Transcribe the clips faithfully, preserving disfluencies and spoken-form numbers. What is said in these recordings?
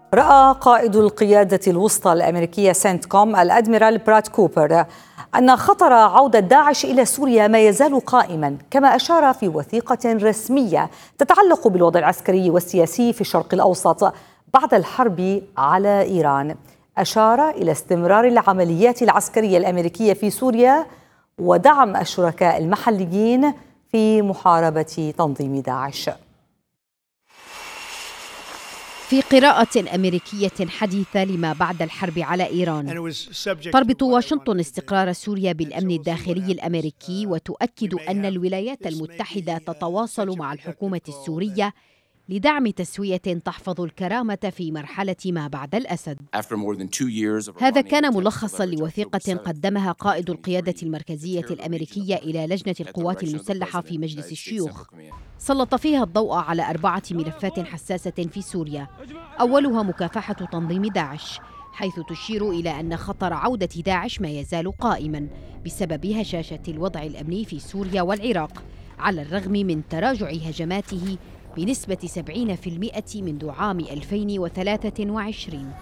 رأى قائد القيادة الوسطى الأمريكية سنت كوم الأدميرال براد كوبر أن خطر عودة داعش إلى سوريا ما يزال قائما، كما أشار في وثيقة رسمية تتعلق بالوضع العسكري والسياسي في الشرق الأوسط بعد الحرب على إيران. أشار إلى استمرار العمليات العسكرية الأمريكية في سوريا ودعم الشركاء المحليين في محاربة تنظيم داعش. في قراءة أمريكية حديثة لما بعد الحرب على إيران، تربط واشنطن استقرار سوريا بالأمن الداخلي الأمريكي، وتؤكد أن الولايات المتحدة تتواصل مع الحكومة السورية لدعم تسوية تحفظ الكرامة في مرحلة ما بعد الأسد. هذا كان ملخصاً لوثيقة قدمها قائد القيادة المركزية الأمريكية إلى لجنة القوات المسلحة في مجلس الشيوخ، سلط فيها الضوء على أربعة ملفات حساسة في سوريا، أولها مكافحة تنظيم داعش، حيث تشير إلى أن خطر عودة داعش ما يزال قائماً بسبب هشاشة الوضع الأمني في سوريا والعراق، على الرغم من تراجع هجماته بنسبة سبعين بالمئة منذ عام ألفين وثلاثة وعشرين.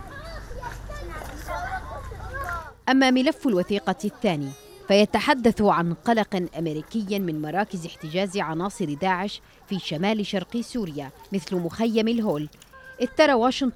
أما ملف الوثيقة الثاني فيتحدث عن قلق أمريكي من مراكز احتجاز عناصر داعش في شمال شرق سوريا مثل مخيم الهول، إذ ترى واشنطن